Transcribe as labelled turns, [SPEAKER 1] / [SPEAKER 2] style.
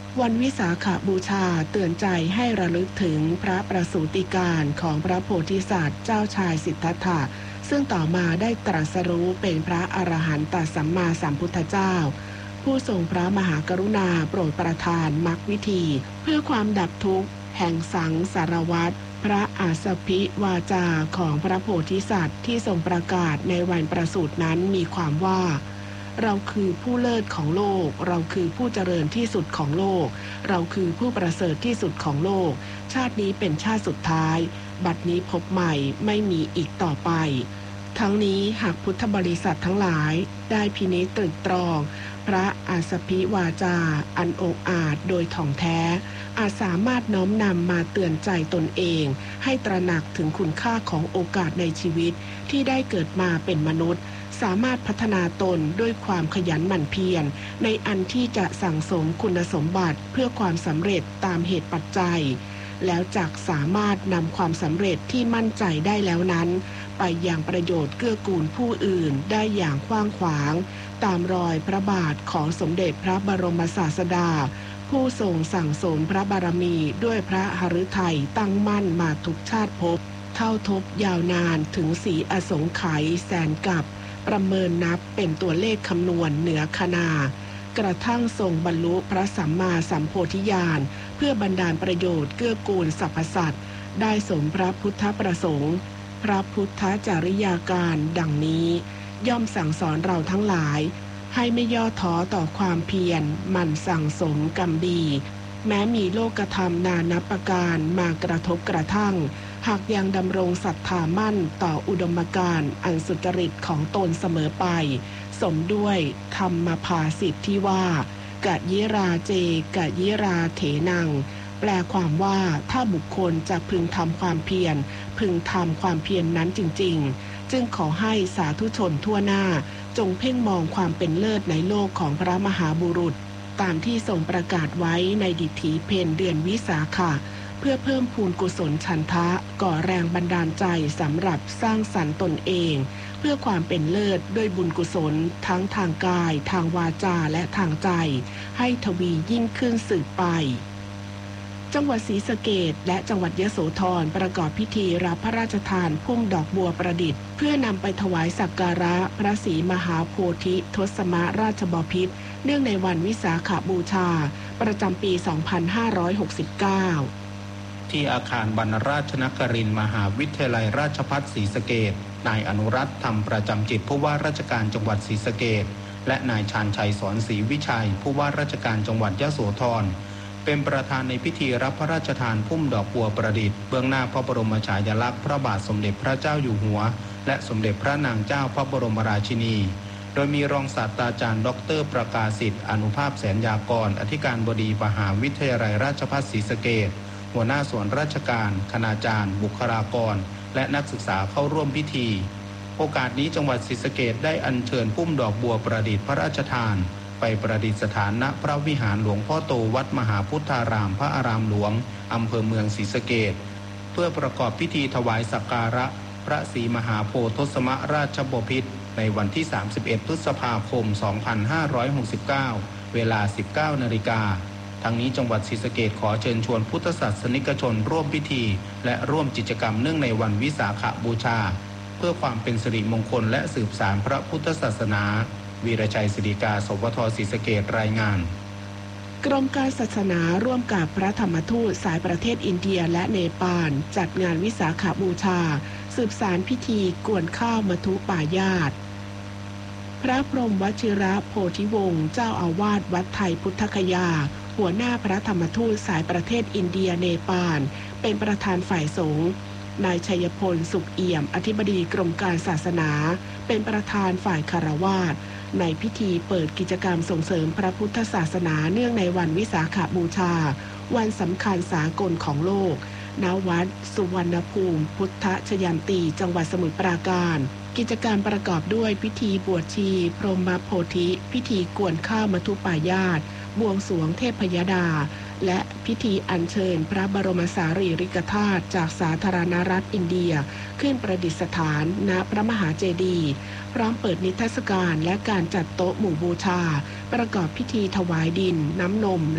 [SPEAKER 1] วันวิสาขบูชาเตือนใจให้ระลึกถึงพระประสูติการของพระโพธิสัตว์เจ้าชายสิทธัตถะซึ่งต่อมาได้ตรัสรู้เป็นพระอรหันตสัมมาสัมพุทธเจ้าผู้ทรงพระมหากรุณาโปรดประทานมรรควิธีเพื่อความดับทุกข์แห่งสังสารวัฏพระอาสพิวาจาของพระโพธิสัตว์ที่ทรงประกาศในวันประสูตินั้นมีความว่าเราคือผู้เลิศของโลกเราคือผู้เจริญที่สุดของโลกเราคือผู้ประเสริฐที่สุดของโลกชาตินี้เป็นชาติสุดท้ายบัดนี้พบใหม่ไม่มีอีกต่อไปทั้งนี้หากพุทธบริษัททั้งหลายได้พินิจตรึกตรองพระอาสพิวาจาอันองอาจโดยถ่องแท้อาจสามารถน้อมนำมาเตือนใจตนเองให้ตระหนักถึงคุณค่าของโอกาสในชีวิตที่ได้เกิดมาเป็นมนุษย์สามารถพัฒนาตนด้วยความขยันหมั่นเพียรในอันที่จะสั่งสมคุณสมบัติเพื่อความสำเร็จตามเหตุปัจจัยแล้วจักสามารถนำความสำเร็จที่มั่นใจได้แล้วนั้นไปอย่างประโยชน์เกื้อกูลผู้อื่นได้อย่างกว้างขวางตามรอยพระบาทของสมเด็จพระบรมศาสดาผู้ทรงสั่งสมพระบารมีด้วยพระหฤทัยตั้งมั่นมาทุกชาติภพเท่าทบยาวนานถึงสีอสงไขยแสนกับประเมินนับเป็นตัวเลขคำนวณเหนือคณากระทั่งทรงบรรลุพระสัมมาสัมโพธิญาณเพื่อบันดาลประโยชน์เกื้อกูลสรรพสัตว์ได้สมพระพุทธประสงค์พระพุทธจริยาการดังนี้ย่อมสั่งสอนเราทั้งหลายให้ไม่ย่อท้อต่อความเพียรหมั่นสั่งสมกรรมดีแม้มีโลกธรรมนานับประการมากระทบกระทั่งหากยังดำรงศรัทธามั่นต่ออุดมการณ์อันสุจริตของตนเสมอไปสมด้วยธรรมภาษิตที่ว่ากะยิราเจกะยิราเถนังแปลความว่าถ้าบุคคลจะพึงทำความเพียรพึงทำความเพียรนั้นจริงๆจึงขอให้สาธุชนทั่วหน้าจงเพ่งมองความเป็นเลิศในโลกของพระมหาบุรุษตามที่ทรงประกาศไว้ในดิถีเพนเดือนวิสาขะเพื่อเพิ่มพูนกุศลฉันทะก่อแรงบันดาลใจสำหรับสร้างสรรค์ตนเองเพื่อความเป็นเลิศด้วยบุญกุศลทั้งทางกายทางวาจาและทางใจให้ทวียิ่งขึ้นสืบไปจังหวัดศรีสะเกษและจังหวัดยโสธรประกอบพิธีรับพระราชทานพุ่มดอกบัวประดิษฐ์เพื่อนำไปถวายสักการะพระศรีมหาโพธิทศมราชบพิตรเนื่องในวันวิสาขบูชาประจำปี 2569
[SPEAKER 2] ที่อาคารบรรณราชนครินทร์มหาวิทยาลัยราชภัฏศรีสะเกษนายอนุรัตน์ธรรมประจำจิตผู้ว่าราชการจังหวัดศรีสะเกษและนายชาญชัยสอนศรีวิชัยผู้ว่าราชการจังหวัดยโสธรเป็นประธานในพิธีรับพระราชทานพุ่มดอกบัวประดิษฐ์เบื้องหน้าพระบรมฉายาลักษณ์พระบาทสมเด็จพระเจ้าอยู่หัวและสมเด็จพระนางเจ้าพระบรมราชินีโดยมีรองศาสตราจารย์ดร.ประกาศิษฐ์อนุภาพแสนยากรอธิการบดีมหาวิทยาลัยราชภัฏศรีสะเกษหัวหน้าส่วนราชการคณาจารย์บุคลากรและนักศึกษาเข้าร่วมพิธีโอกาสนี้จังหวัดศรีสะเกษได้อัญเชิญพุ่มดอกบัวประดิษฐ์พระราชทานไปประดิษฐานณพระวิหารหลวงพ่อโตวัดมหาพุทธารามพระอารามหลวงอำเภอเมืองศรีสะเกษเพื่อประกอบพิธีถวายสักการะพระศรีมหาโพธิทศมราชบพิตรในวันที่31พฤษภาคม2569เวลา 19 นาฬิกาทั้งนี้จังหวัดศรีสะเกษขอเชิญชวนพุทธศาสนิกชนร่วมพิธีและร่วมกิจกรรมเนื่องในวันวิสาขบูชาเพื่อความเป็นสิริมงคลและสืบสานพระพุทธศาสนาวีรชัยศิริกาสวทศรีสะเกษรายงาน
[SPEAKER 1] กรมการศาสนาร่วมกับพระธรรมทูตสายประเทศอินเดียและเนปาลจัดงานวิสาขบูชาสืบสานพิธีกวนข้าวมทุปายาตพระพรหมวชิระโพธิวงศ์เจ้าอาวาสวัดไทยพุทธคยาหัวหน้าพระธรรมทูตสายประเทศอินเดียเนปาลเป็นประธานฝ่ายสงฆ์นายชัยพลสุขเอี่ยมอธิบดีกรมการศาสนาเป็นประธานฝ่ายคฤหัสถ์ในพิธีเปิดกิจกรรมส่งเสริมพระพุทธศาสนาเนื่องในวันวิสาขบูชาวันสำคัญสากลของโลกณวัดสุวรรณภูมิพุทธชยันตีจังหวัดสมุทรปราการกิจการประกอบด้วยพิธีบวชชีพรหมโพธิพิธีกวนข้าวมทุปายาตบวงสรวงเทพยดาและพิธีอัญเชิญพระบรมสารีริกธาตุจากสาธารณรัฐอินเดียขึ้นประดิษฐานณพระมหาเจดีย์พร้อมเปิดนิทรรศการและการจัดโต๊ะหมู่บูชาประกอบพิธีถวายดินน้ำนม